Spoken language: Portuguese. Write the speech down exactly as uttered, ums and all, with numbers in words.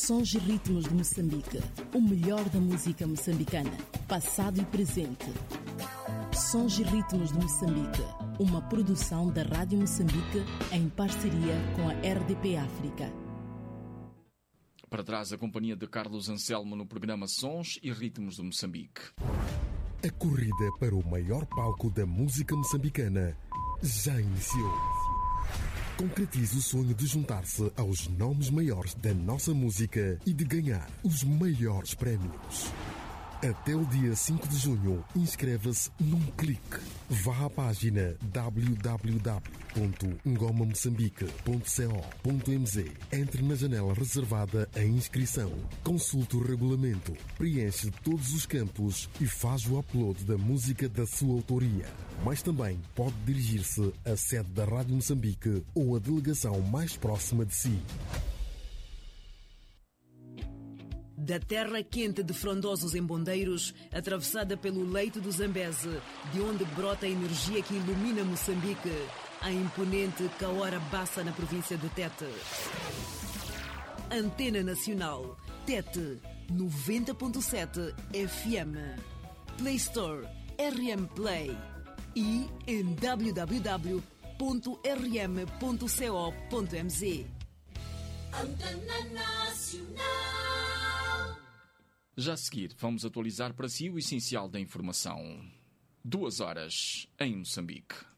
Sons e ritmos de Moçambique, o melhor da música moçambicana, passado e presente. Sons e ritmos de Moçambique, uma produção da Rádio Moçambique em parceria com a R D P África. Para trás, a companhia de Carlos Anselmo no programa Sons e Ritmos de Moçambique. A corrida para o maior palco da música moçambicana já iniciou. Concretize o sonho de juntar-se aos nomes maiores da nossa música e de ganhar os maiores prémios. Até o dia cinco de junho, inscreva-se num clique. Vá à página w w w ponto ngoma moçambique ponto co ponto m z. Entre na janela reservada à inscrição. Consulte o regulamento, preenche todos os campos e faz o upload da música da sua autoria. Mas também pode dirigir-se à sede da Rádio Moçambique ou à delegação mais próxima de si. Da terra quente de frondosos embondeiros, atravessada pelo leito do Zambeze, de onde brota a energia que ilumina Moçambique, a imponente Kaora Bassa na província de Tete. Antena Nacional, Tete, noventa ponto sete F M. Play Store, R M Play. E em w w w ponto r m ponto co ponto m z. Antena Nacional. Já a seguir, vamos atualizar para si o essencial da informação. Duas horas em Moçambique.